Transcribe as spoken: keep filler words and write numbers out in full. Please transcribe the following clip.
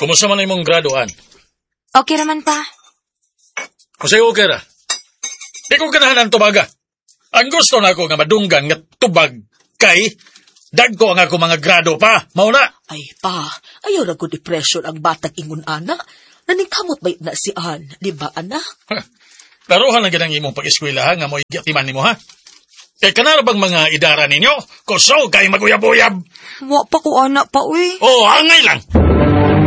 Kumusta man imong graduan? Okay naman pa. Kasi okay ra. Ikaw ganahan ang tubaga. Ang gusto na ako nga madunggan nga tubag kay dagko ang ako mga grado pa. Mauna. Ay pa, ayaw na ko depression ang batang ingon ana. Naningkamot ba na si Ann, di ba anak? Laruhan lang ganang imong pag-eskwela nga mo igyatiman nimo ha. Kay kanara bang mga idara ninyo? Kuso kay maguyab-uyab. Wa pa ko anak pa, uy. Oh, angay lang.